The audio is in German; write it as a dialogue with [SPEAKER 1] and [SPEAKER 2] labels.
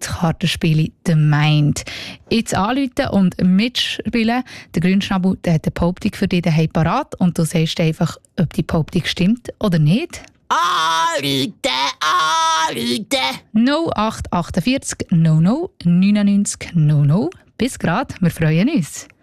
[SPEAKER 1] das Kartenspiel «The Mind». Jetzt anrufen und mitspielen. Der Grünschnabel der hat eine Behauptung für dich daheim parat und du sagst einfach, ob die Behauptung stimmt oder nicht.
[SPEAKER 2] Anrufen!
[SPEAKER 1] 0848 00 99 00. Bis grad, wir freuen uns.